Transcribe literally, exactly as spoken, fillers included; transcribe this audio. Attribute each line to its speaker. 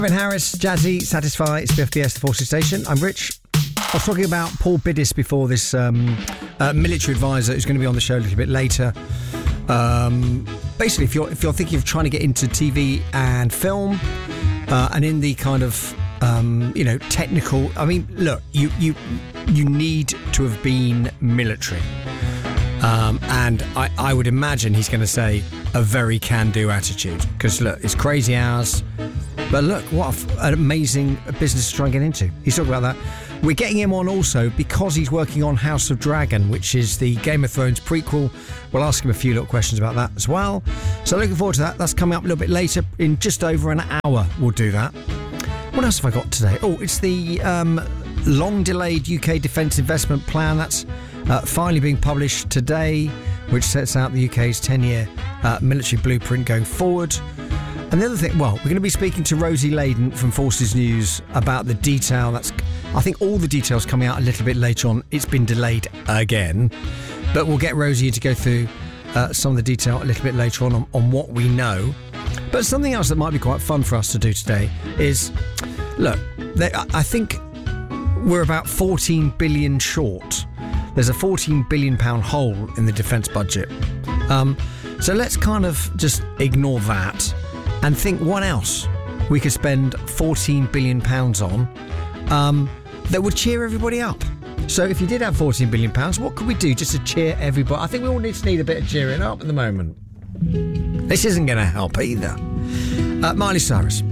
Speaker 1: Calvin Harris, Jazzy, Satisfy, it's B F B S, the Forces Station. I'm Rich. I was talking about Paul Biddis before this, um, uh, military advisor who's going to be on the show a little bit later. Um, basically, if you're if you're thinking of trying to get into T V and film, uh, and in the kind of um, you know technical, I mean, look, you you you need to have been military, um, and I, I would imagine he's going to say a very can-do attitude because look, it's crazy hours. But look, what an amazing business to try and get into. He's talking about that. We're getting him on also because he's working on House of Dragon, which is the Game of Thrones prequel. We'll ask him a few little questions about that as well. So looking forward to that. That's coming up a little bit later. In just over an hour, we'll do that. What else have I got today? Oh, it's the um, long-delayed U K Defence Investment Plan. That's uh, finally being published today, which sets out the U K's ten-year uh, military blueprint going forward. And the other thing, well, we're going to be speaking to Rosie Layden from Forces News about the detail. That's, I think all the details coming out a little bit later on. It's been delayed again. But we'll get Rosie to go through uh, some of the detail a little bit later on, on on what we know. But something else that might be quite fun for us to do today is, look, they, I think we're about fourteen billion short. There's a fourteen billion pound hole in the defence budget. Um, so let's kind of just ignore that and think what else we could spend fourteen billion pounds on um, that would cheer everybody up. So if you did have fourteen billion pounds, what could we do just to cheer everybody? I think we all need to need a bit of cheering up at the moment. This isn't going to help either. Uh, Miley Cyrus.